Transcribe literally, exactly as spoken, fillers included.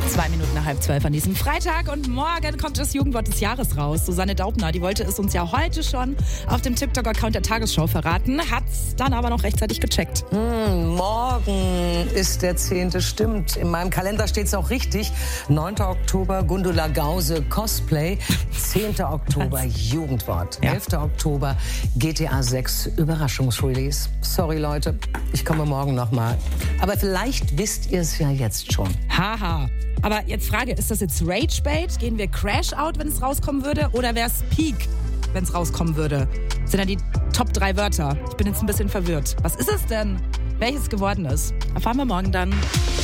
Zwei Minuten nach halb zwölf an diesem Freitag und morgen kommt das Jugendwort des Jahres raus. Susanne Daubner, die wollte es uns ja heute schon auf dem TikTok-Account der Tagesschau verraten, hat's dann aber noch rechtzeitig gecheckt. Hm, morgen ist der zehnte, stimmt. In meinem Kalender steht es auch richtig. neunter Oktober Gundula Gause Cosplay, zehnter Oktober Jugendwort, Ja. elfter Oktober G T A sechs Überraschungsrelease. Sorry Leute, ich komme morgen nochmal. Aber vielleicht wisst ihr es ja jetzt schon. Haha. Aber jetzt Frage, ist das jetzt Rage-Bait? Gehen wir Crash-Out, wenn es rauskommen würde? Oder wäre es Peak, wenn es rauskommen würde? Das sind ja die Top drei Wörter. Ich bin jetzt ein bisschen verwirrt. Was ist es denn? Welches geworden ist? Erfahren wir morgen dann.